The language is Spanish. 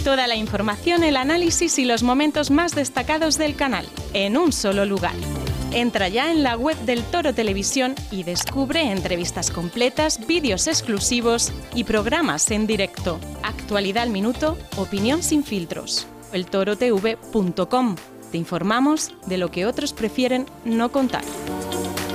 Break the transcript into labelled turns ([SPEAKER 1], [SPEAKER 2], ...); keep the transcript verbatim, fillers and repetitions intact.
[SPEAKER 1] Toda la información, el análisis y los momentos más destacados del canal, en un solo lugar. Entra ya en la web del Toro Televisión y descubre entrevistas completas, vídeos exclusivos y programas en directo. Actualidad al minuto, opinión sin filtros. el toro t v punto com. Te informamos de lo que otros prefieren no contar.